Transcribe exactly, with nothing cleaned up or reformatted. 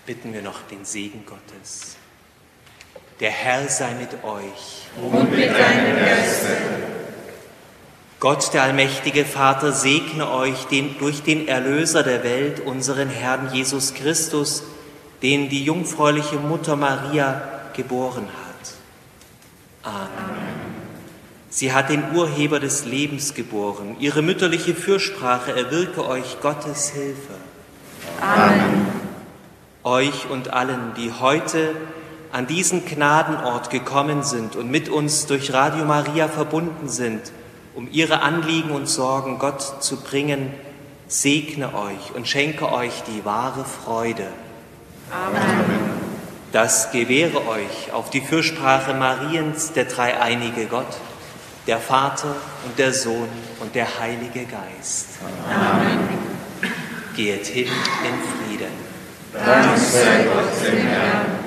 Bitten wir noch den Segen Gottes. Der Herr sei mit euch. Und mit deinem Geiste. Gott, der allmächtige Vater, segne euch den, durch den Erlöser der Welt, unseren Herrn Jesus Christus, den die jungfräuliche Mutter Maria geboren hat. Amen. Sie hat den Urheber des Lebens geboren. Ihre mütterliche Fürsprache erwirke euch Gottes Hilfe. Amen. Euch und allen, die heute an diesen Gnadenort gekommen sind und mit uns durch Radio Maria verbunden sind, um ihre Anliegen und Sorgen Gott zu bringen, segne euch und schenke euch die wahre Freude. Amen. Das gewähre euch auf die Fürsprache Mariens der dreieinige Gott, der Vater und der Sohn und der Heilige Geist. Amen. Geht hin in Frieden. Dank sei Gott dem Herrn.